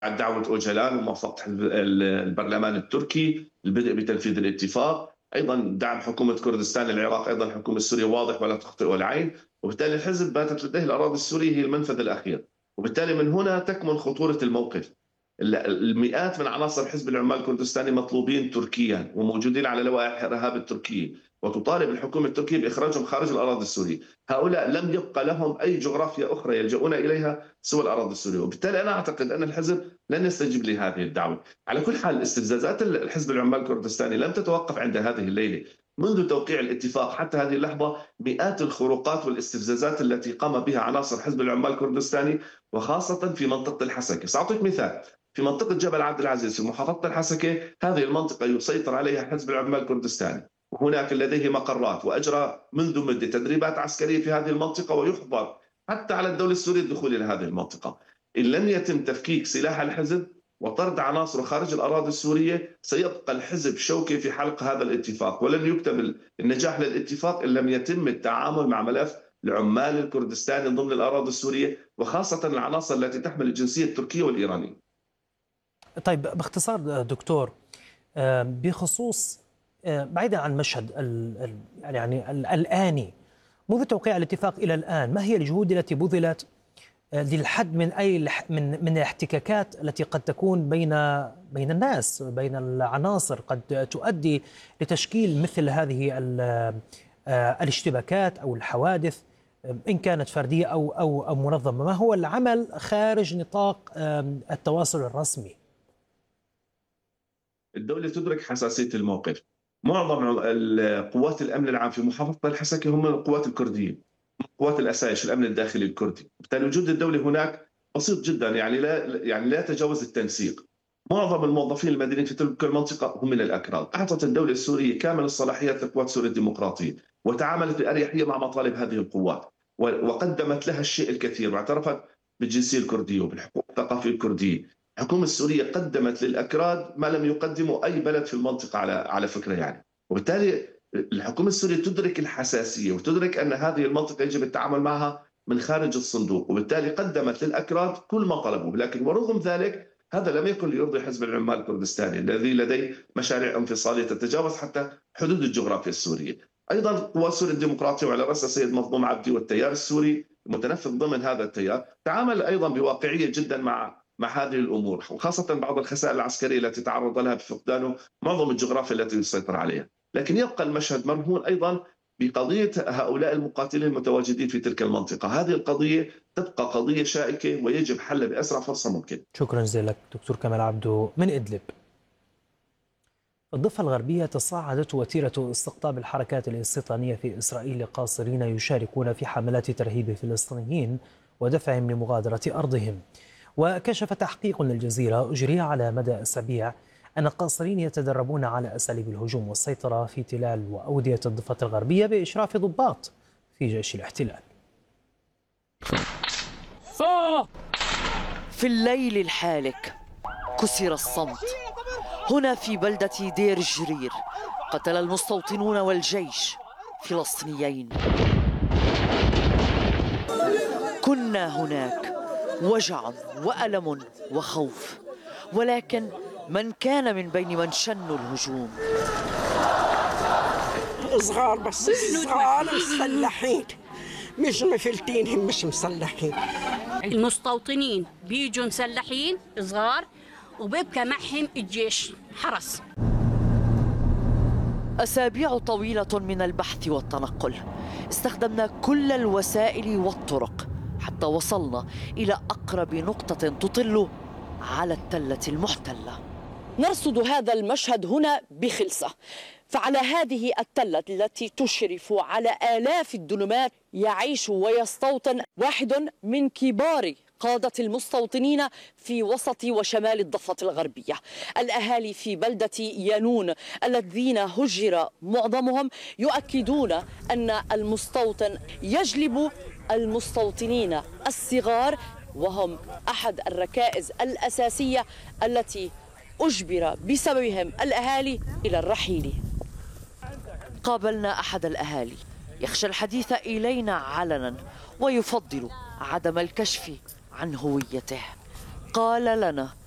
دعوة أوجلان وموافقة البرلمان التركي، البدء بتنفيذ الاتفاق، أيضا دعم حكومة كردستان العراق، أيضا الحكومة السورية واضح ولا تخطئ العين، وبالتالي الحزب باتت لديه الأراضي السورية هي المنفذ الأخير، وبالتالي من هنا تكمن خطورة الموقف. المئات من عناصر حزب العمال الكردستاني مطلوبين تركيا وموجودين على لوائح الإرهاب التركية، وتطالب الحكومة التركية بإخراجهم خارج الأراضي السورية. هؤلاء لم يبقى لهم أي جغرافيا أخرى يلجؤون إليها سوى الأراضي السورية، وبالتالي أنا أعتقد أن الحزب لن يستجيب لهذه الدعوة. على كل حال استفزازات الحزب العمال الكردستاني لم تتوقف عند هذه الليلة. منذ توقيع الاتفاق حتى هذه اللحظة مئات الخروقات والاستفزازات التي قام بها عناصر حزب العمال الكردستاني، وخاصة في منطقة الحسكة. سأعطيك مثال: في منطقة جبل عبد العزيز في محافظة الحسكة، هذه المنطقة يسيطر عليها حزب العمال الكردستاني، وهناك لديه مقرات وأجرى منذ مدة تدريبات عسكرية في هذه المنطقة، ويحظر حتى على الدولة السورية الدخول إلى هذه المنطقة. إن لم يتم تفكيك سلاح الحزب وطرد عناصره خارج الأراضي السورية، سيبقى الحزب شوكة في حلق هذا الاتفاق، ولن يكتمل النجاح للاتفاق إن لم يتم التعامل مع ملف العمال الكردستاني ضمن الأراضي السورية، وخاصة العناصر التي تحمل الجنسية التركية والإيرانية. طيب باختصار دكتور، بخصوص بعيدا عن مشهد يعني الآني منذ توقيع الاتفاق إلى الآن، ما هي الجهود التي بذلت للحد من من الاحتكاكات التي قد تكون بين الناس، بين العناصر، قد تؤدي لتشكيل مثل هذه الاشتباكات أو الحوادث إن كانت فردية أو منظمة؟ ما هو العمل خارج نطاق التواصل الرسمي؟ الدولة تدرك حساسية الموقف. معظم قوات الأمن العام في محافظة الحسكة هم القوات الكردية، قوات الأسايش الأمن الداخلي الكردي، بالتالي وجود الدولة هناك بسيط جدا، يعني لا يتجاوز التنسيق. معظم الموظفين المدنيين في تلك المنطقة هم من الأكراد. أعطت الدولة السورية كامل الصلاحيات لقوات سوريا الديمقراطية، وتعاملت بأريحية مع مطالب هذه القوات، وقدمت لها الشيء الكثير، واعترفت بالجنسية الكردية وبالحقوق الثقافية الكردية. الحكومة السورية قدمت للأكراد ما لم يقدمه أي بلد في المنطقة على فكرة يعني. وبالتالي الحكومة السورية تدرك الحساسية وتدرك أن هذه المنطقة يجب التعامل معها من خارج الصندوق، وبالتالي قدمت للأكراد كل ما طلبوا. لكن ورغم ذلك هذا لم يكن ليرضي حزب العمال الكردستاني الذي لديه مشاريع انفصالية تتجاوز حتى حدود الجغرافيا السورية. أيضا قوات سوريا الديمقراطية وعلى رأسها السيد مظلوم عبدي والتيار السوري المتنفذ ضمن هذا التيار تعامل أيضا بواقعية جدا مع هذه الأمور، وخاصة بعض الخسائر العسكرية التي تعرض لها بفقدانه معظم الجغرافيا التي يسيطر عليها. لكن يبقى المشهد مرهون أيضا بقضية هؤلاء المقاتلين المتواجدين في تلك المنطقة. هذه القضية تبقى قضية شائكة ويجب حلها بأسرع فرصة ممكن. شكرا جزيلا لك دكتور كمال عبدو من إدلب. الضفة الغربية تصاعدت وتيرة استقطاب الحركات الاستيطانية في إسرائيل لقاصرين يشاركون في حملات ترهيب الفلسطينيين ودفعهم لمغادرة أرضهم. وكشف تحقيق للجزيرة أجري على مدى أسابيع أن القاصرين يتدربون على أساليب الهجوم والسيطرة في تلال وأودية الضفة الغربية بإشراف ضباط في جيش الاحتلال. في الليل الحالك كسر الصمت هنا في بلدة دير الجرير. قتل المستوطنون والجيش فلسطينيين. كنا هناك وجع وألم وخوف، ولكن من كان من بين من شنوا الهجوم؟ صغار، بس صغار مسلحين، مش مفلتين، هم مش مسلحين. المستوطنين بيجوا مسلحين صغار وبيبقى معهم الجيش حرس. أسابيع طويلة من البحث والتنقل، استخدمنا كل الوسائل والطرق حتى وصلنا إلى أقرب نقطة تطل على التلة المحتلة. نرصد هذا المشهد هنا بخلصة، فعلى هذه التلة التي تشرف على آلاف الدنمات يعيش ويستوطن واحد من كبار قادة المستوطنين في وسط وشمال الضفة الغربية. الأهالي في بلدة يانون الذين هجر معظمهم يؤكدون أن المستوطن يجلب المستوطنين الصغار، وهم أحد الركائز الأساسية التي أجبر بسببهم الأهالي إلى الرحيل. قابلنا أحد الأهالي يخشى الحديث إلينا علنا ويفضل عدم الكشف عن هويته. قال لنا